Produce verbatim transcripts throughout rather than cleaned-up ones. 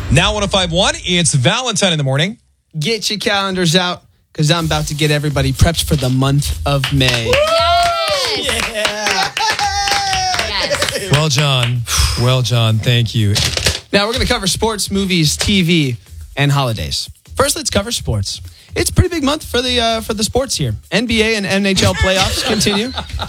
Now one oh five point one, it's Valentine in the morning. Get your calendars out, because I'm about to get everybody prepped for the month of May. Yes. Yeah. Yes. Well, John. Well, John, thank you. Now we're going to cover sports, movies, T V, and holidays. First, let's cover sports. It's a pretty big month for the uh, for the sports here. N B A and N H L playoffs continue.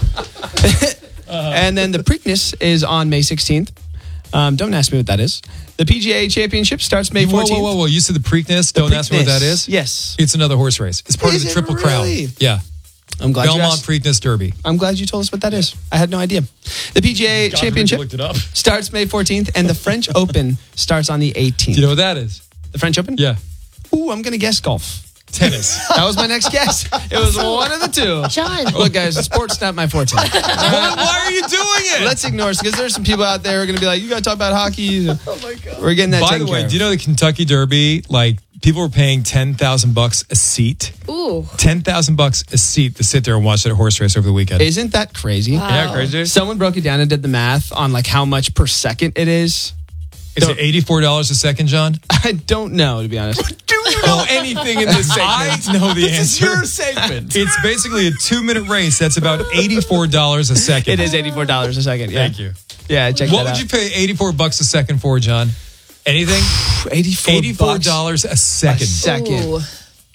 uh-huh. And then the Preakness is on May sixteenth. Um, don't ask me what that is. The P G A Championship starts May fourteenth. Whoa, whoa, whoa, whoa. You said the Preakness? Don't The ask me what Preakness. that is? Yes. It's another horse race. It's part Is of the it Triple really? Crown. Yeah. I'm glad you Belmont asked. Preakness Derby. I'm glad you told us what that is. I had no idea. The P G A God, Championship looked it up. starts May fourteenth, and the French Open starts on the eighteenth. Do you know what that is? The French Open? Yeah. Ooh, I'm going to guess golf. Tennis. That was my next guess. It was one of the two. John. Look, guys, sports not my forte. why, why are you doing it? Let's ignore it, because there's some people out there who are going to be like, you got to talk about hockey. Oh, my God. We're getting that By taken the way, care of. do you know the Kentucky Derby? Like, people were paying ten thousand bucks a seat. Ooh. ten thousand bucks a seat to sit there and watch that horse race over the weekend. Isn't that crazy? Wow. Yeah, crazy. Someone broke it down and did the math on like how much per second it is. Is it eighty-four dollars a second, John? I don't know, to be honest. Do you know anything in this segment? I know the This is answer. your segment. It's basically a two-minute race. That's about eighty-four dollars a second. It is eighty-four dollars a second. Yeah. Thank you. Yeah, check What that would out. you pay eighty-four bucks a second for, John? Anything? eighty-four eighty-four dollars a second. a second. Ooh.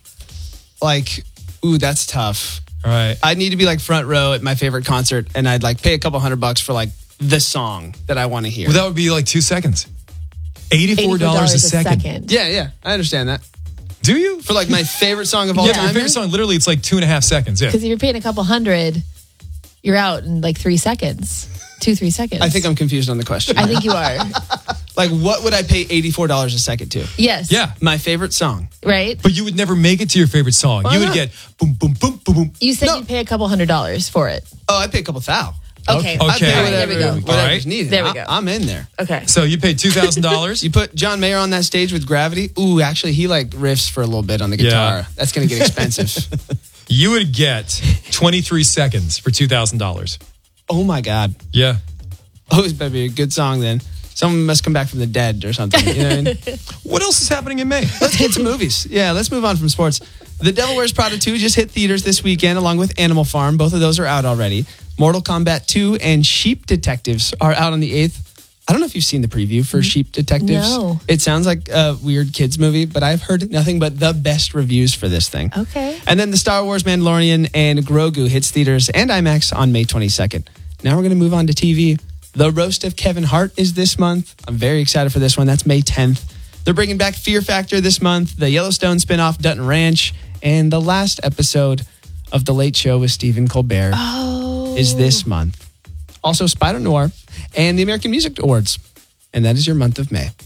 Like, ooh, that's tough. All right. I'd need to be like front row at my favorite concert, and I'd like pay a couple hundred bucks for like the song that I want to hear. Well, that would be like two seconds. eighty-four dollars a second. yeah, yeah, I understand that. Do you? For like my favorite song of all Yeah, time. your favorite song, literally, it's like two and a half seconds. Yeah. Because if you're paying a couple hundred, you're out in like three seconds. Two, three seconds. I think I'm confused on the question. I think you are. Like, what would I pay eighty-four dollars a second to? Yes. Yeah. My favorite song. Right? But you would never make it to your favorite song. Why you would not? get boom, boom, boom, boom, boom. You said No. you'd pay a couple hundred dollars for it. Oh, I'd pay a couple thou. Okay. Okay. I'd All pay right, whatever, there we go. whatever's All right. needed. There we I- go. I'm in there. Okay. So you paid two thousand dollars? You put John Mayer on that stage with Gravity. Ooh, actually, he like riffs for a little bit on the guitar. Yeah. That's going to get expensive. You would get twenty-three seconds for two thousand dollars. Oh, my God. Yeah. Oh, it's better be a good song then. Someone must come back from the dead or something. You know what I mean? What else is happening in May? Let's get to movies. Yeah, let's move on from sports. The Devil Wears Prada two just hit theaters this weekend along with Animal Farm. Both of those are out already. Mortal Kombat two and Sheep Detectives are out on the eighth. I don't know if you've seen the preview for Sheep Detectives. No. It sounds like a weird kids movie, but I've heard nothing but the best reviews for this thing. Okay. And then the Star Wars Mandalorian and Grogu hits theaters and IMAX on May twenty-second. Now we're going to move on to T V. The Roast of Kevin Hart is this month. I'm very excited for this one. That's May tenth. They're bringing back Fear Factor this month, the Yellowstone spinoff Dutton Ranch, and the last episode of The Late Show with Stephen Colbert Oh. is this month. Also Spider Noir and the American Music Awards. And that is your month of May.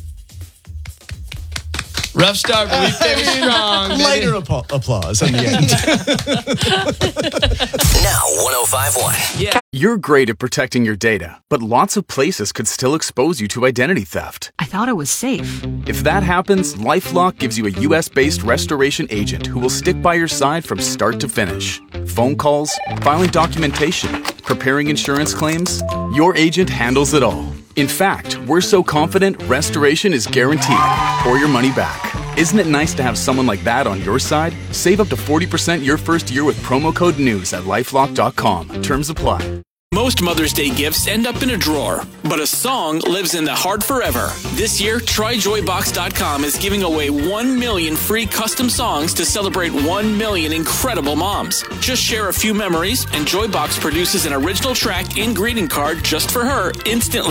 Rough start, but we finished strong. baby. Lighter appa- applause on the end. Now one oh five point one. Yeah. You're great at protecting your data, but lots of places could still expose you to identity theft. I thought it was safe. If that happens, LifeLock gives you a U S-based restoration agent who will stick by your side from start to finish. Phone calls, filing documentation, preparing insurance claims, your agent handles it all. In fact, we're so confident restoration is guaranteed or your money back. Isn't it nice to have someone like that on your side? Save up to forty percent your first year with promo code NEWS at lifelock dot com. Terms apply. Most Mother's Day gifts end up in a drawer, but a song lives in the heart forever. This year, try joy box dot com is giving away one million free custom songs to celebrate one million incredible moms. Just share a few memories, and Joybox produces an original track and greeting card just for her instantly.